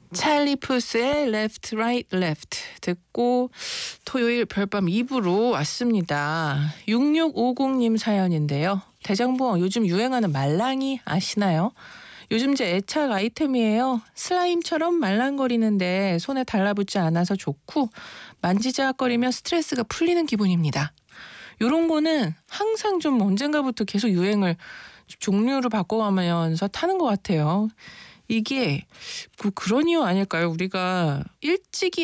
찰리 푸스의 Left, Right, Left 듣고 토요일 별밤 2부로 왔습니다. 6650님 사연인데요. 대장부 요즘 유행하는 말랑이 아시나요? 요즘 제 애착 아이템이에요. 슬라임처럼 말랑거리는데 손에 달라붙지 않아서 좋고 만지작거리면 스트레스가 풀리는 기분입니다. 요런 거는 항상 좀 언젠가부터 계속 유행을 종류를 바꿔가면서 타는 것 같아요. 이게 뭐 그런 이유 아닐까요? 우리가 일찍이